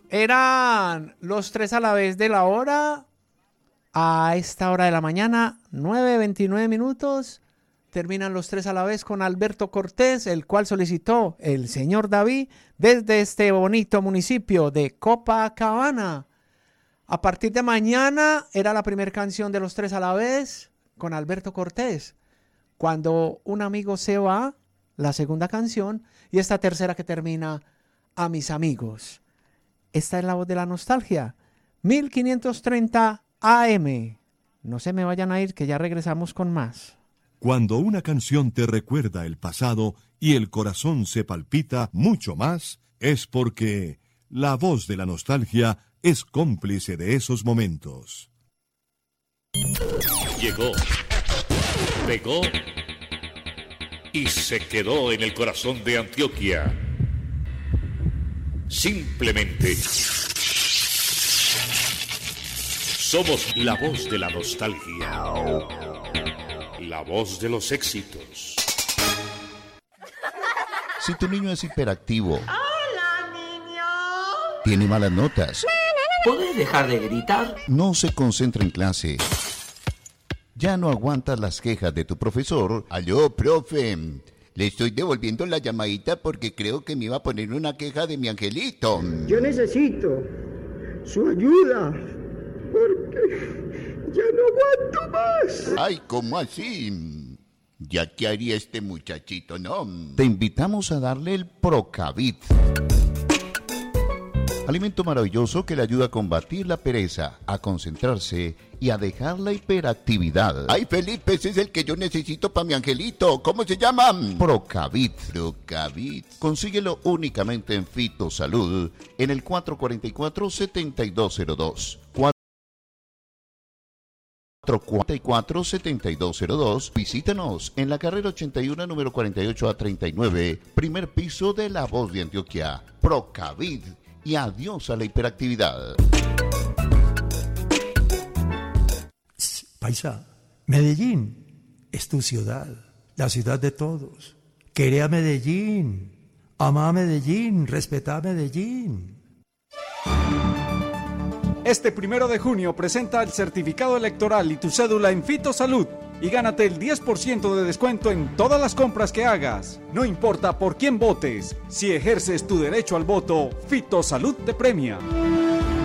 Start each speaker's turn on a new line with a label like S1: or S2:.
S1: Eran los 3 a la vez de la hora. A esta hora de la mañana, 9:29 minutos. Terminan los 3 a la vez con Alberto Cortés, el cual solicitó el señor David desde este bonito municipio de Copacabana. A partir de mañana era la primera canción de los 3 a la vez con Alberto Cortés. Cuando un amigo se va, la segunda canción, y esta tercera que termina, a mis amigos. Esta es la voz de la nostalgia. 1530 AM. No se me vayan a ir, que ya regresamos con más.
S2: Cuando una canción te recuerda el pasado y el corazón se palpita mucho más, es porque la voz de la nostalgia es cómplice de esos momentos.
S3: Llegó, pegó y se quedó en el corazón de Antioquia. Simplemente somos la voz de la nostalgia, la voz de los éxitos.
S4: Si tu niño es hiperactivo,
S5: ¡Hola, niño!
S4: tiene malas notas,
S5: ¿Puedes dejar de gritar?
S4: no se concentra en clase, ya no aguantas las quejas de tu profesor.
S6: Aló, profe. Le estoy devolviendo la llamadita porque creo que me iba a poner una queja de mi angelito.
S7: Yo necesito su ayuda porque ya no aguanto más.
S6: Ay, ¿cómo así? ¿Ya qué haría este muchachito, no?
S4: Te invitamos a darle el Procavit. Alimento maravilloso que le ayuda a combatir la pereza, a concentrarse y a dejar la hiperactividad.
S6: Ay, Felipe, ese es el que yo necesito para mi angelito. ¿Cómo se llama?
S4: Procavit.
S6: Procavit.
S4: Consíguelo únicamente en Fitosalud, en el 444-7202. 444-7202. Visítanos en la carrera 81, número 48 a 39, primer piso de La Voz de Antioquia. Procavit. Y adiós a la hiperactividad.
S8: Paisa, Medellín es tu ciudad, la ciudad de todos. Quere a Medellín, ama a Medellín, respeta a Medellín.
S9: Este 1 de junio presenta el certificado electoral y tu cédula en Fitosalud y gánate el 10% de descuento en todas las compras que hagas. No importa por quién votes, si ejerces tu derecho al voto, Fitosalud te premia.